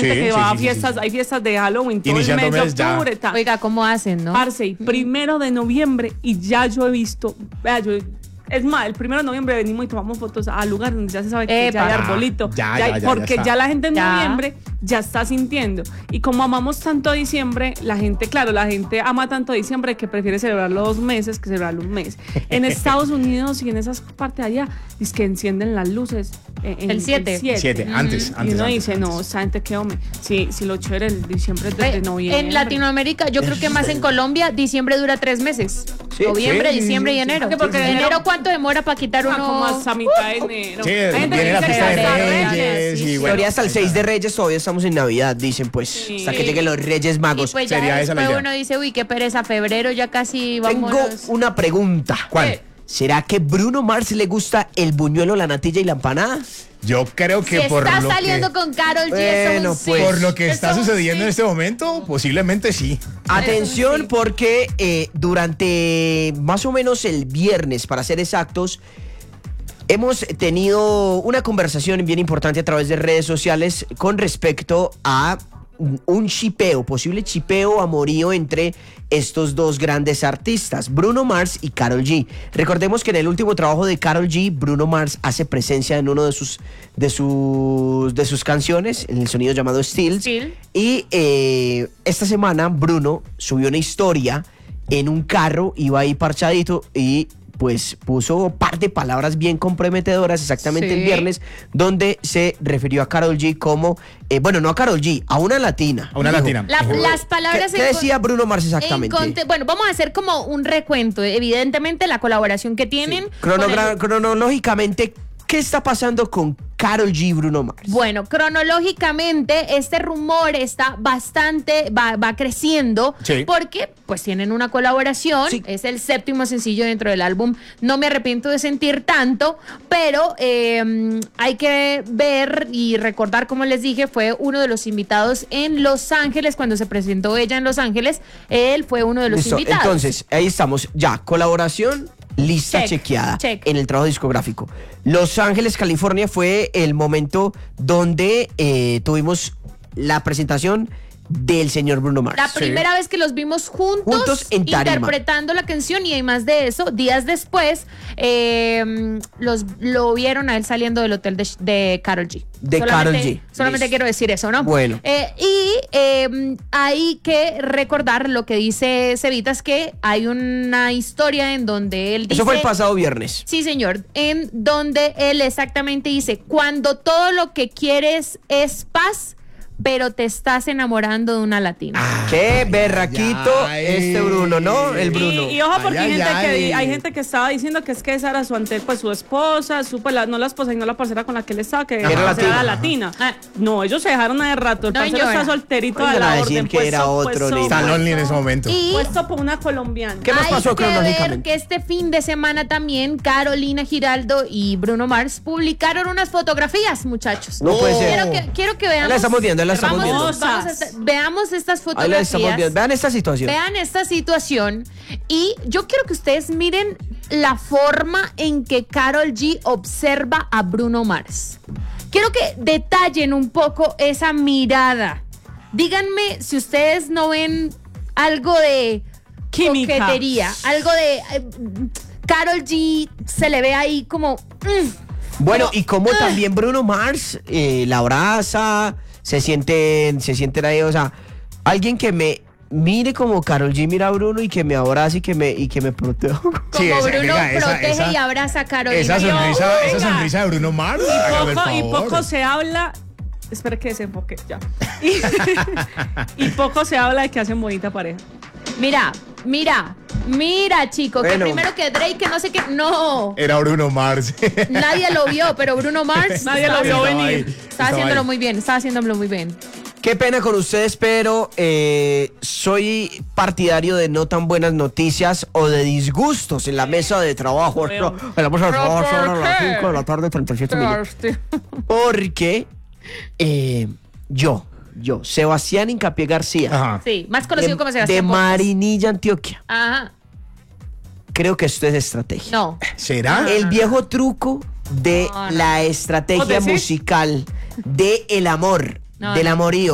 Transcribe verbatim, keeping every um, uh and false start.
gente Sí, que sí, va sí, a sí, fiestas, sí. hay fiestas de Halloween todo el Iniciando mes de mes ya. octubre. ta. Oiga, ¿cómo hacen, no? Parce, y primero de noviembre y ya yo he visto, vea, yo, es más, el primero de noviembre venimos y tomamos fotos al lugar donde ya se sabe que Epa. ya hay arbolito. Ya, ya ya, hay- ya, porque ya ya, está. la gente en Ya. noviembre ya está sintiendo. Y como amamos tanto diciembre, la gente, claro, la gente ama tanto diciembre que prefiere celebrarlo dos meses que celebrarlo un mes. En Estados Unidos y en esas partes de allá, es que encienden las luces. eh, en El siete. Siete, antes, Y antes. uno antes, dice, no, antes. esa gente que hombre. Sí, si lo chévere el diciembre es desde Eh, noviembre. En Latinoamérica, yo creo que más en Colombia, diciembre dura tres meses. Sí, Noviembre, sí, diciembre sí, y sí. enero. Sí, porque ¿Enero enero- cuánto demora para quitar Ah, uno? como hasta mitad de enero. Sí, Hay gente viene que la dice fiesta de que hasta Reyes sí, y sí. bueno. Teoría hasta el ahí seis está. de Reyes, todavía estamos en Navidad, dicen pues. Sí. Hasta que lleguen los Reyes Y Magos. pues ya Sería esa la después idea. uno dice, uy, qué pereza, febrero ya casi Tengo vamos. una pregunta. ¿Cuál? Eh, ¿Será que Bruno Mars le gusta el buñuelo, la natilla y la empanada? Yo creo que Si por está lo saliendo que, con Karol G, Bueno, eso pues, por lo que está eso sucediendo en sí. este momento, posiblemente sí. Atención sí. porque eh, durante más o menos el viernes, para ser exactos, hemos tenido una conversación bien importante a través de redes sociales con respecto a un chipeo, posible chipeo, amorío entre estos dos grandes artistas, Bruno Mars y Karol G. Recordemos que en el último trabajo de Karol G, Bruno Mars hace presencia en uno de sus, de sus, de sus canciones, en el sonido llamado Still. Still. Y eh, esta semana Bruno subió una historia en un carro, iba ahí parchadito y pues puso un par de palabras bien comprometedoras exactamente Sí. el viernes, donde se refirió a Karol G como, eh, bueno, no a Karol G, a una latina. A una Dijo, latina. La- Dijo, las ¿Qué, palabras qué en con- decía Bruno Mars en exactamente? conte- bueno, vamos a hacer como un recuento. Evidentemente, la colaboración que tienen. con Cronogra- el- cronológicamente, ¿qué está pasando con Karol G y Bruno Mars? Bueno, cronológicamente este rumor está bastante, va, va creciendo Sí. porque pues tienen una colaboración, Sí. es el séptimo sencillo dentro del álbum, no me arrepiento de sentir tanto, pero eh, hay que ver y recordar, como les dije, fue uno de los invitados en Los Ángeles, cuando se presentó ella en Los Ángeles, él fue uno de los Listo, invitados. entonces, ahí estamos, ya, colaboración, lista Check, chequeada check. en el trabajo discográfico. Los Ángeles, California fue el momento donde eh, tuvimos la presentación del señor Bruno Mars. La primera vez que los vimos juntos, Juntos en tarima. interpretando la canción, y además de eso, días después, eh, los, lo vieron a él saliendo del hotel de, de Karol G. De Solamente- Karol G. Solamente Listo. quiero decir eso, ¿no? Bueno. Eh, y eh, hay que recordar lo que dice Cevitas, que hay una historia en donde él dice... Eso fue el pasado viernes. Sí, señor, en donde él exactamente dice, cuando todo lo que quieres es paz, pero te estás enamorando de una latina. Qué berraquito ay. este Bruno, ¿no? El Bruno. Y, y ojo, porque Ay, hay, ay, gente que, ay. di- hay gente que estaba diciendo que es que esa era su ante, pues su esposa, su, pues, la- no la esposa y no la parcera con la que él estaba, que Era era latina. latina. Ah, no, ellos se dejaron de rato. El No, parcero señora. está solterito Oigan de a la decir orden. que puesto- era otro, puesto- ni- Está puesto- lonely en ese momento. Y Puesto por una colombiana. ¿Qué más hay pasó que ver cronológicamente? que este fin de semana también Carolina Giraldo y Bruno Mars publicaron unas fotografías, muchachos. No puede ser. Quiero que, quiero que veamos. Ahí la estamos viendo, ahí la estamos vamos, viendo. vamos a esta- veamos estas Ahí fotografías. la estamos viendo. Vean esta situación. Vean esta situación y yo quiero que ustedes miren la forma en que Karol G observa a Bruno Mars. Quiero que detallen un poco esa mirada. Díganme si ustedes no ven algo de Química. coquetería, algo de eh, Karol G se le ve ahí como mm, Bueno, pero, y como ah. también Bruno Mars eh, la abraza, se sienten, se sienten ahí, o sea, alguien que me mire como Karol G mira a Bruno y que me abrace y que me, y que me proteja. como Sí, esa- Bruno venga, esa- protege esa- y abraza a Carolina. Esa Yo, sonrisa, esa venga. sonrisa de Bruno Mars. hágame el Poco, y favor. poco se habla. Espera que desenfoque ya. Y, y poco se habla de que hacen bonita pareja. Mira, mira, mira, chicos, que Bueno. primero que Drake, que no sé qué, no, Era Bruno Mars. nadie lo vio, pero Bruno Mars Nadie estaba lo vio haciendo- venir. ahí, Está estaba haciéndolo ahí. muy bien, está haciéndolo muy bien. Qué pena con ustedes, pero eh, soy partidario de no tan buenas noticias o de disgustos en la mesa de trabajo. Pero- En la mesa de trabajo ¿Pero son por las qué? cinco de la tarde, treinta y siete minutos. Porque eh, yo, yo, Sebastián Hincapié García, Ajá. Sí, más conocido de, como de Sebastián Bottas. Marinilla, Antioquia, Ajá, creo que esto es estrategia. no. ¿Será? El viejo truco de No, no. la estrategia ¿Vos decís? musical de el amor, No, del no. amorío.